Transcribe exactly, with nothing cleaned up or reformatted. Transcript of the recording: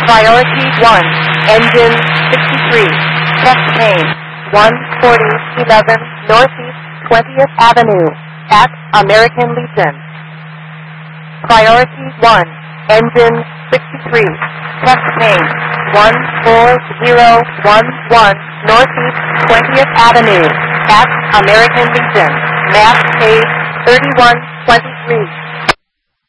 Priority one, engine sixty-three, check chain, one forty eleven Northeast twentieth Avenue, at American Legion. Priority one, engine sixty-three, check chain, one four zero one one Northeast twentieth Avenue, at American Legion, map page thirty-one twenty-three.